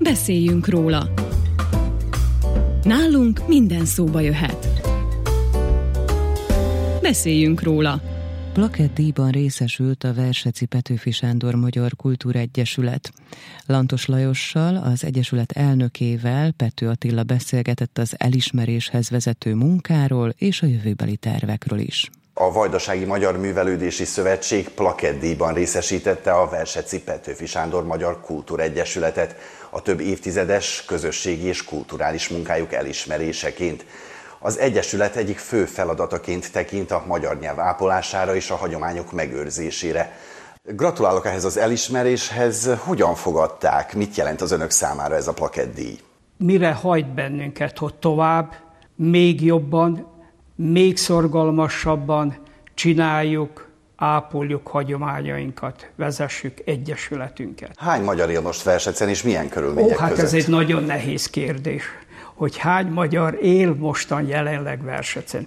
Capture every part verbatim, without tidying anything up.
Beszéljünk róla. Nálunk minden szóba jöhet. Beszéljünk róla. Plakettdíjban részesült a Verseci Petőfi Sándor Magyar Kultúregyesület. Lantos Lajossal, az egyesület elnökével Pető Attila beszélgetett az elismeréshez vezető munkáról és a jövőbeli tervekről is. A Vajdasági Magyar Művelődési Szövetség plakettdíjban részesítette a Verseci Petőfi Sándor Magyar Kultúregyesületet a több évtizedes közösségi és kulturális munkájuk elismeréseként. Az egyesület egyik fő feladataként tekint a magyar nyelv ápolására és a hagyományok megőrzésére. Gratulálok ehhez az elismeréshez. Hogyan fogadták? Mit jelent az önök számára ez a plakettdíj? Mire hajt bennünket, hogy tovább, még jobban, még szorgalmasabban csináljuk, ápoljuk hagyományainkat, vezessük egyesületünket. Hány magyar él most Versecen, és milyen körülmények Ó, hát között? ez egy nagyon nehéz kérdés, hogy hány magyar él mostan jelenleg Versecen.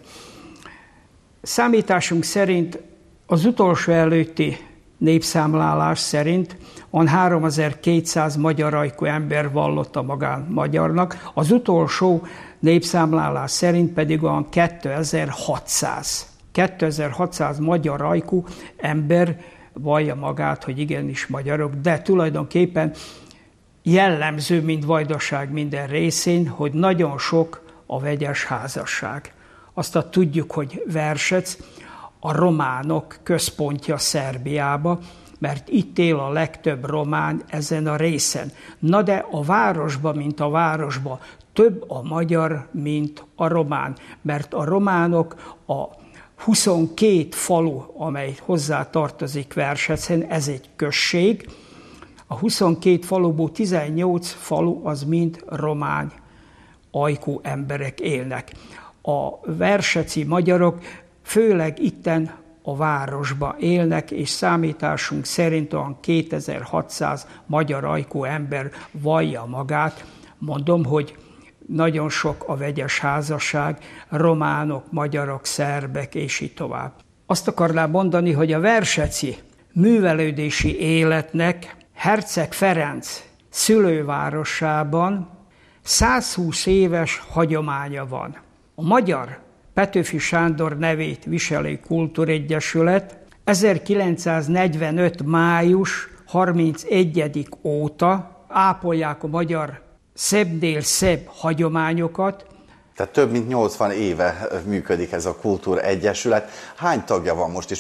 Számításunk szerint az utolsó előtti népszámlálás szerint on háromezer-kétszáz magyar ajkú ember vallotta magán magyarnak, az utolsó népszámlálás szerint pedig olyan kétezer-hatszáz. kétezer-hatszáz magyar ajkú ember vallja magát, hogy igenis magyarok, de tulajdonképpen jellemző, mint Vajdaság minden részén, hogy nagyon sok a vegyes házasság. Aztán tudjuk, hogy Versec a románok központja Szerbiába, mert itt él a legtöbb román ezen a részen. Na de a városba, mint a városba, több a magyar, mint a román, mert a románok a huszonkét falu, amely hozzá tartozik Versecen, ez egy község, a huszonkét faluból tizennyolc falu az mind román ajkú emberek élnek. A verseci magyarok főleg itten a városba élnek, és számításunk szerint olyan kétezer-hatszáz magyar ajkú ember vallja magát. Mondom, hogy nagyon sok a vegyes házasság, románok, magyarok, szerbek, és így tovább. Azt akarnám mondani, hogy a verseci művelődési életnek Herceg Ferenc szülővárosában százhúsz éves hagyománya van. A Magyar Petőfi Sándor nevét viselő kultúregyesület ezerkilencszáznegyvenöt. május harmincegyedike óta ápolják a magyar szebbnél szebb hagyományokat. Tehát több mint nyolcvan éve működik ez a kultúregyesület. Hány tagja van most is?